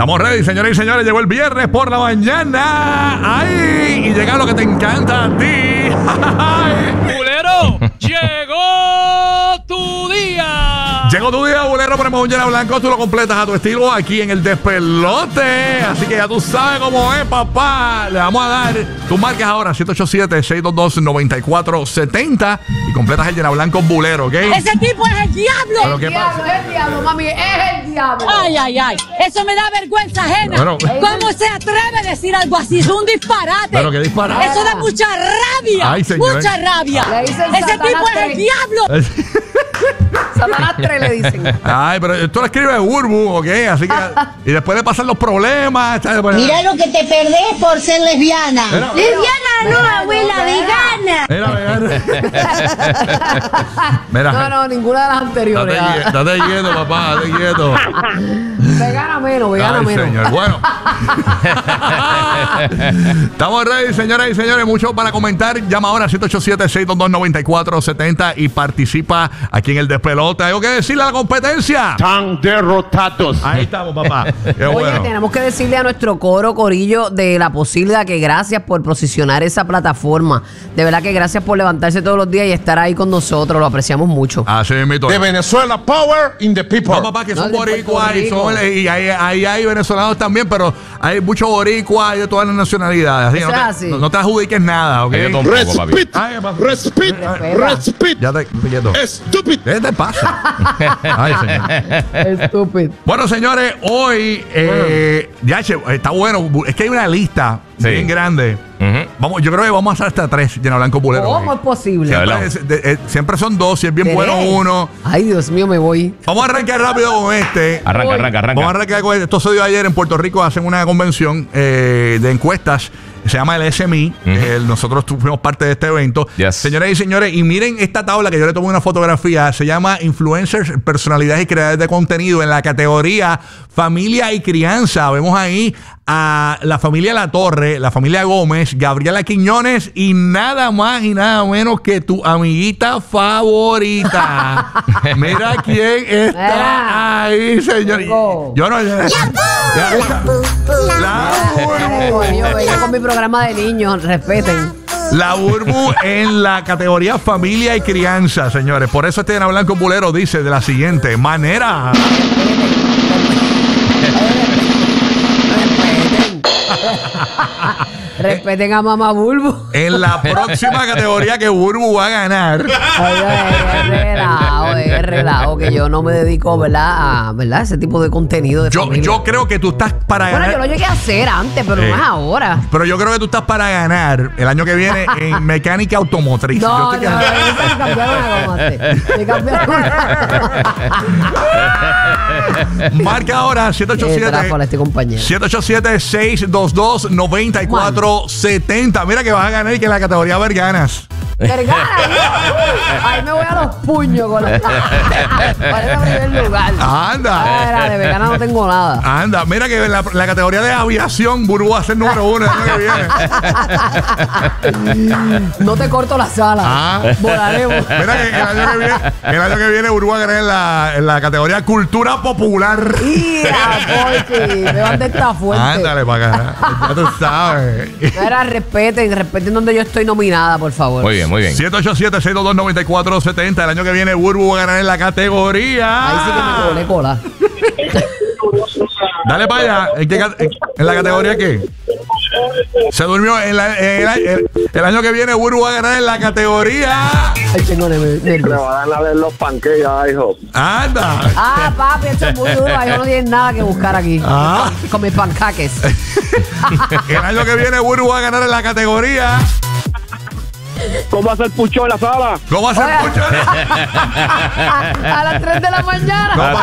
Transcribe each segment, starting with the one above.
Estamos ready, señores y señores. Llegó el viernes por la mañana. ¡Ay! Y llega lo que te encanta a ti. ¡Bulero! ¡Llegó tu día! Llegó tu día, Bulero. Ponemos un llena blanco. Tú lo completas a tu estilo aquí en el despelote. Así que ya tú sabes cómo es, papá. Le vamos a dar. Tú marcas ahora 787-622-9470 y completas el llena blanco Bulero, ¿ok? Ese tipo es el diablo. Pero ¿qué pasa? Es el diablo, mami, es el diablo. Ay, ay, ay. Eso me da vergüenza ajena. Bueno. ¿Cómo se atreve a decir algo así? Es un disparate. Pero qué disparate. Eso da mucha rabia. Ay, señor. Mucha rabia. Le dicen Ese Satanás tipo es el 3. diablo. Satanás 3 le dicen. Ay, pero tú lo escribes Burbu, ¿ok? Así que. Y después le pasan los problemas. Mira lo que te perdés por ser lesbiana. Mira. Lesbiana no, abuela, vegana. Mira. Mira. No, ninguna de las anteriores. Date quieto, papá, date quieto. Vegana menos, vegana Ay, menos. señor. Bueno. Estamos ready, señoras y señores. Mucho para comentar. Llama ahora 787-622-9470 y participa aquí en el despelote. ¿Algo que decirle a la competencia? Están derrotados. Ahí estamos, papá. Qué Oye, bueno. tenemos que decirle a nuestro corillo de La Posibilidad que gracias por posicionar esa plataforma. De verdad que gracias por levantarse todos los días y estar ahí con nosotros. Lo apreciamos mucho. Así mismo. De Venezuela, power in the people. No, papá, que No, son de Puerto boricuas Rico. y ahí hay venezolanos también, pero hay muchos boricuas y de todas las nacionalidades. Así que Eso no es te, así. no te adjudiques nada, ¿ok? Respect. Ay, papá. Respect. Respeta. Respect. Ya te quieto. Stupid. ¿Qué te pasa? Ay, señor. Estúpido. Bueno, señores, hoy está bueno. Es que hay una lista bien grande. Yo creo que vamos a hacer hasta 3 llena blanco Bulero. ¿Cómo es posible? Siempre son 2, si es bien bueno uno. Ay, Dios mío, me voy. Vamos a arrancar rápido con este. Arranca. Vamos a arrancar con este. Esto se dio ayer en Puerto Rico. Hacen una convención de encuestas. Se llama el SMI. Nosotros fuimos parte de este evento. Yes. Señoras y señores, y miren esta tabla que yo le tomé una fotografía. Se llama Influencers, Personalidades y Creadores de Contenido en la categoría Familia y Crianza. Vemos ahí a la familia La Torre, la familia Gómez, Gabriela Quiñones y nada más y nada menos que tu amiguita favorita. Mira quién está ahí, señor. Yo no... Yo vengo con mi programa de niños, respeten. La Burbu en la categoría familia y crianza, señores. Por eso este Llena Blanco Bulero dice de la siguiente manera. Respeten a mamá Bulbo. En la próxima categoría que Burbu va a ganar. Es relajo, que yo no me dedico, ¿verdad? A ese tipo de contenido de familia. Yo creo que tú estás para Bueno, ganar. yo lo llegué a hacer antes, pero no es ahora. Pero yo creo que tú estás para ganar el año que viene en mecánica automotriz. No, Yo no, estoy- eso me cambiaron la goma. Me cambiaron Marca ahora 787 este compañero. 787-622-9470. Mira que vas a ganar y que en la categoría ver ganas. Vergara, ahí me voy a los puños con la. Para el primer lugar. Anda. De vegana no tengo nada. Anda, mira que en la categoría de aviación, Burbu va a ser número 1 el año que viene. No te corto las alas. Volaremos. Mira que el año que viene Burbu va a ganar en la categoría cultura popular. Mira, Porky, me van de esta fuerte. Ándale para acá. Ya tú sabes. Mira, respeten donde yo estoy nominada, por favor. Muy bien. 787-622-9470. El año que viene Burbu va a ganar en la categoría. Ahí sí que me colé cola. Dale para allá. ¿En la categoría qué? Se durmió. El año que viene Burbu va a ganar en la categoría. Ay, tengo nervios. Le van a ver los panqueques a IHOP. Anda. Papi, esto es muy duro. Yo no tienen nada que buscar aquí. Con mis pancaques. El año que viene Burbu va a ganar en la categoría. ¿Cómo hacer pucho en la sala? ¿Cómo hacer mucho? A las 3 de la mañana. No,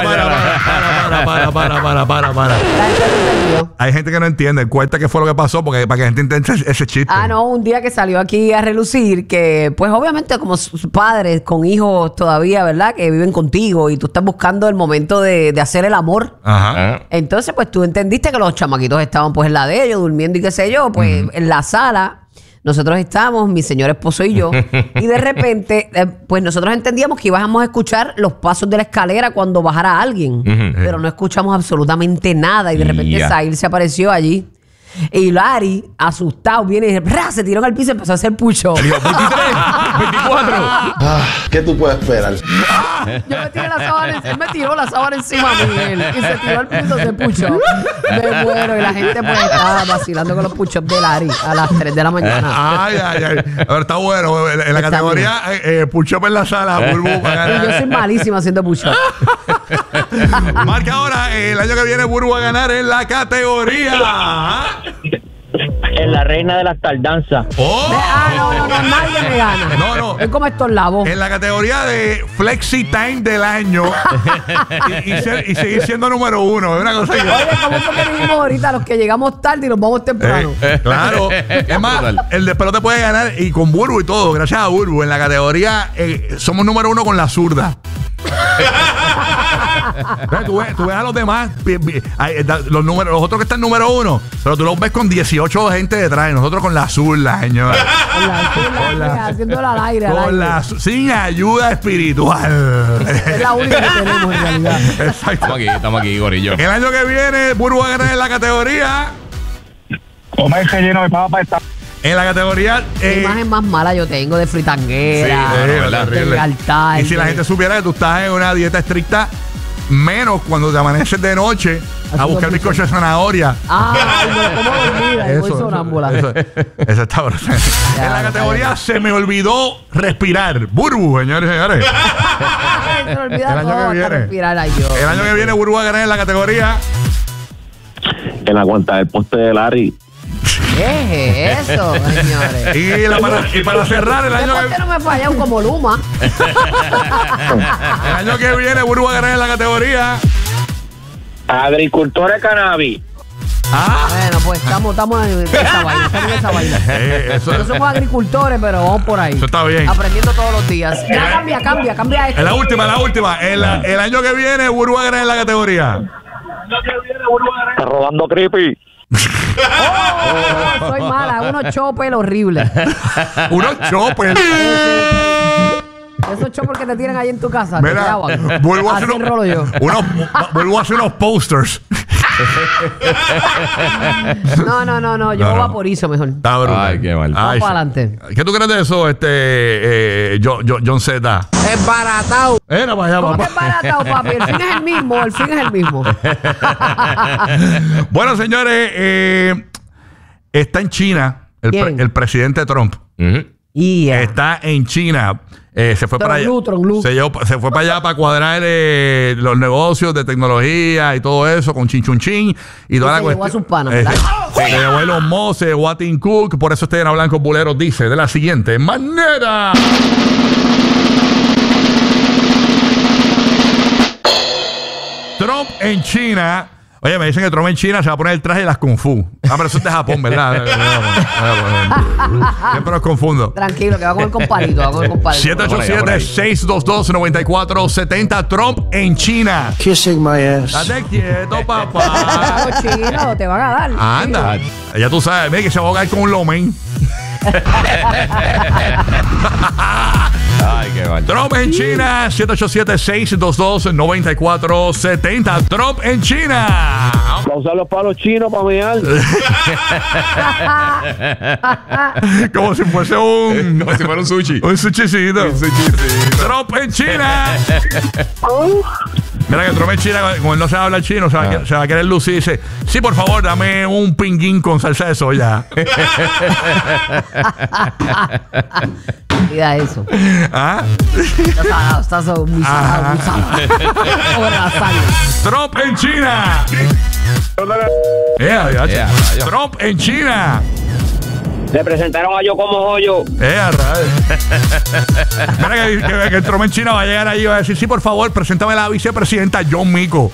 para. La gente se entendió. Hay gente que no entiende. Cuenta qué fue lo que pasó porque para que la gente entienda ese chiste. No, un día que salió aquí a relucir que, pues obviamente como sus padres con hijos todavía, ¿verdad? Que viven contigo y tú estás buscando el momento de hacer el amor. Ajá. Entonces, pues tú entendiste que los chamaquitos estaban pues en la de ellos, durmiendo y qué sé yo, pues en la sala nosotros estábamos, mi señor esposo y yo, y de repente, pues nosotros entendíamos que íbamos a escuchar los pasos de la escalera cuando bajara alguien, pero no escuchamos absolutamente nada y de repente Zahir se apareció allí. Y Larry, asustado, viene y se tiró en el piso y empezó a hacer push-up. 23, 24. ¿Qué tú puedes esperar? Yo me tiré la sábana, él me tiró la sábana encima a mí y se tiró al piso de push-up. Me muero y la gente pues estaba vacilando con los push-ups de Larry a las 3 de la mañana. Ay. A ver, está bueno. En la Está categoría push-up en la sala, Burbu. Y yo soy malísima haciendo push-up. Marca ahora, el año que viene Burbu a ganar en la categoría. En la reina de las tardanzas. ¡Oh! No, nadie me gana. No. Es como estos lavos. En la categoría de Flexi Time del año y seguir siendo número 1. Es una cosa que... Oye, ¿cómo fue que dijimos ahorita? Los que llegamos tarde y nos vamos temprano. Claro. Es más, el despelote puede ganar y con Burbu y todo. Gracias a Burbu. En la categoría somos número 1 con la zurda. Tú ves a los demás, los otros que están número 1, pero tú los ves con 18 gente detrás, y nosotros con la zurda, señor. Haciéndola al aire. Sin ayuda espiritual. Es la única que tenemos en realidad. Exacto. Estamos aquí, gorillo. El año que viene, Burbu va a ganar en la categoría. Comer relleno de papa está. En la categoría. La imagen más mala yo tengo de fritanguera, horrible. de altar. Y si la gente supiera que tú estás en una dieta estricta, menos cuando te amaneces de noche a buscar bizcocho de zanahoria. Me lo como dormida y voy sonámbula. Eso está brutal. En la categoría se me olvidó respirar. Burbu, señores y señores. Se me olvida El año todo, que viene. hasta respirar. Ay, Dios. El año que viene Burbu va a ganar en la categoría. En la cuenta del poste de Larry. ¿Qué es eso, señores? Y para cerrar el año Después no me fallaron como Luma. el año que viene Burbu va a ganar en la categoría. Agricultores cannabis. Bueno, pues estamos en esa vaina. Nosotros somos agricultores, pero vamos por ahí. Eso está bien. Aprendiendo todos los días. Ya cambia esto. En la última. El año que viene Burbu va a ganar en la categoría. Está robando creepy. Soy mala, unos choppers horribles. Unos choppers. Esos choppers que te tiran ahí en tu casa. Mira, vuelvo a hacer vuelvo a hacer unos posters. No. Yo vaporizo mejor. Está brutal. Ay, qué mal. Vamos para adelante. ¿Qué tú crees de eso, John Z? Es baratado. Era para allá, ¿Cómo que papá. es baratado, papi? El fin es el mismo. Bueno, señores, está en China el presidente Trump. Está en China. Se fue para allá. Se fue para allá para cuadrar los negocios de tecnología y todo eso con Chin Chun Chin y toda la cuestión. Llevó a sus panas, ¿verdad? Se llevó a los Musk, se llevó a Tim Cook. Por eso Estrella Blanco Buleros dice de la siguiente manera. Trump en China. Oye, me dicen que Trump en China se va a poner el traje de las Kung Fu. Pero eso es de Japón, ¿verdad? Siempre los confundo. Tranquilo, que va a comer con palito. 787-622-9470. Trump en China. Kissing my ass. Date quieto, papá. Chino, te van a dar. Anda. Ya tú sabes, mira que se va a ahogar con un lomen. Ay, qué mal. Trump en China, 787-622-9470. Trump en China. Va a usar los palos chinos para mear. Como si fuese un sushi. Un sushicito. Trump en China. Mira que Trump en China, como él no se va a hablar chino, se va a querer lucir y dice: sí, por favor, dame un pinguín con salsa de soya. Mira eso. ¿Ah? Está muy salado. Sobre la sangre. Trump en China. Trump en China. Le presentaron a Yo como Hoyo. Mira que el Trump en China va a llegar ahí y va a decir: sí, por favor, preséntame a la vicepresidenta John Mico.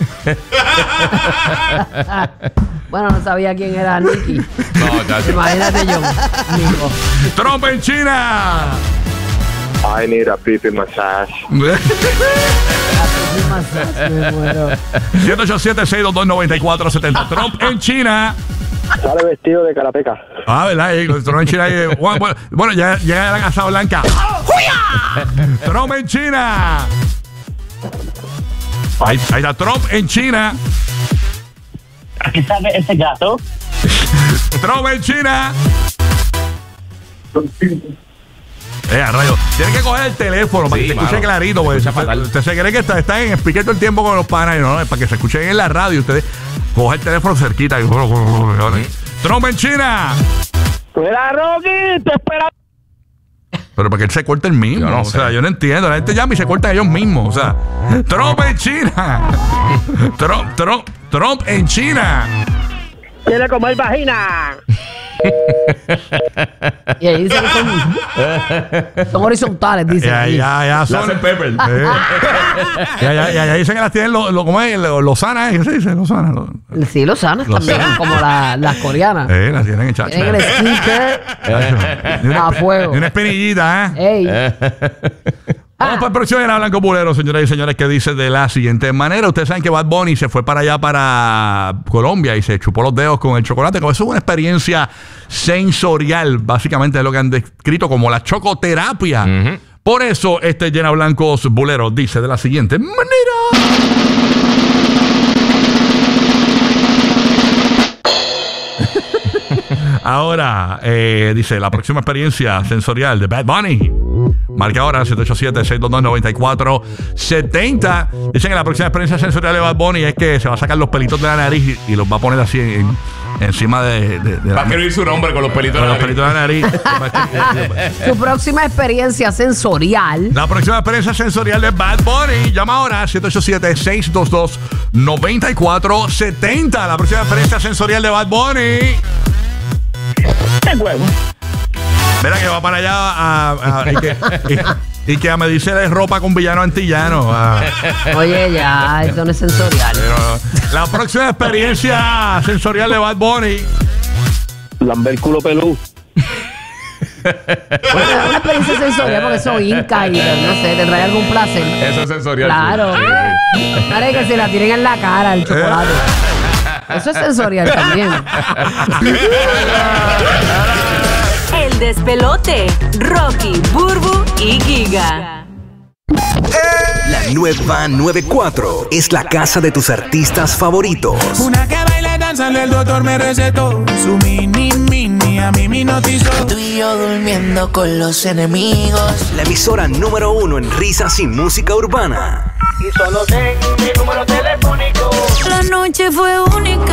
Bueno, no sabía quién era Nicky. No, Imagínate John Mico. Trump en China. I need a pee massage. 787-622-9470. Trump en China. Sale vestido de karateca. Ah, ¿verdad? Trump en China. Bueno, ya llega a la Casa Blanca. Trump en China. Ahí está Trump en China. ¿A qué sabe ese gato? Trump en China. Rayo. Tiene que coger el teléfono para que se escuche clarito. Porque usted se cree que está en speaker todo el tiempo con los panas. No, es para que se escuchen en la radio. Ustedes coge el teléfono cerquita. Trump en China. ¡Fuera, Rocky! ¡Te espera! Pero para que él se corte el mismo. Yo no o sé. sea, yo no entiendo. La gente llama y se cortan ellos mismos. O sea, Trump en China. Trump en China. ¡Quiere comer vagina! Y ahí dicen que son horizontales, dicen. Ya son. Pepper. Ya dicen que las tienen ¿cómo es? Lozana, ¿qué se dice? Lozana. Sí, los sanas también, como las coreanas. Las tienen hechas. Tienen el skincare a fuego. Y una espinillita, Ey. Vamos para el próximo Llena Blanco Bulero, señoras y señores, que dice de la siguiente manera. Ustedes saben que Bad Bunny se fue para allá, para Colombia, y se chupó los dedos con el chocolate. Como eso es una experiencia sensorial, básicamente es lo que han descrito como la chocoterapia. Por eso este Llena Blancos Bulero dice de la siguiente manera. Ahora, dice, la próxima experiencia sensorial de Bad Bunny. Marca ahora 787-622-9470. Dicen que la próxima experiencia sensorial de Bad Bunny es que se va a sacar los pelitos de la nariz y los va a poner así encima de Va a escribir su nombre con los pelitos de la nariz. Su próxima experiencia sensorial. La próxima experiencia sensorial de Bad Bunny. Llama ahora 787-622-9470. La próxima experiencia sensorial de Bad Bunny. ¡Qué huevo! Mira que va para allá y que a medirse de ropa con villano antillano. Oye, ya, eso no es sensorial. Pero la próxima experiencia sensorial de Bad Bunny. Lamber culo pelú. Bueno, es una experiencia sensorial porque son incas y no sé, te trae algún placer. Eso es sensorial. Claro. Parece que se la tiren en la cara el chocolate. Eso es sensorial también. El despelote. Rocky, Burbu y Giga. La nueva 94 es la casa de tus artistas favoritos. Una que baila danzando, el doctor me recetó. Su mini, a mí me hipnotizó. Tú y yo durmiendo con los enemigos. La emisora número 1 en risas y música urbana. Y solo tengo mi número telefónico. La noche fue única.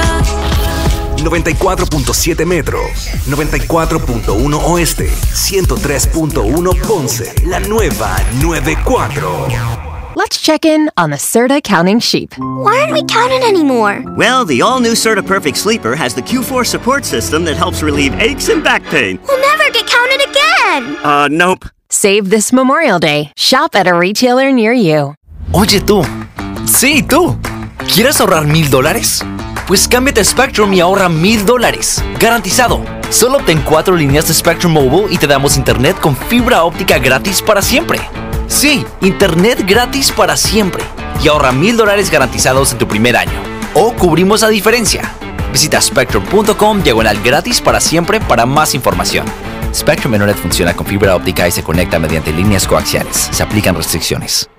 94.7 Metro, 94.1 Oeste, 103.1 Ponce. La nueva 94. Let's check in on the Serta counting sheep. Why aren't we counting anymore? Well, the all-new Serta Perfect Sleeper has the Q4 support system that helps relieve aches and back pain. We'll never get counted again. Nope. Save this Memorial Day. Shop at a retailer near you. Oye tú, sí tú, ¿quieres ahorrar $1,000? Pues cámbiate a Spectrum y ahorra $1,000. Garantizado. Solo obtén 4 líneas de Spectrum Mobile y te damos internet con fibra óptica gratis para siempre. Sí, internet gratis para siempre. Y ahorra $1,000 garantizados en tu primer año. O cubrimos la diferencia. Visita spectrum.com/gratis para siempre para más información. Spectrum Internet funciona con fibra óptica y se conecta mediante líneas coaxiales. Se aplican restricciones.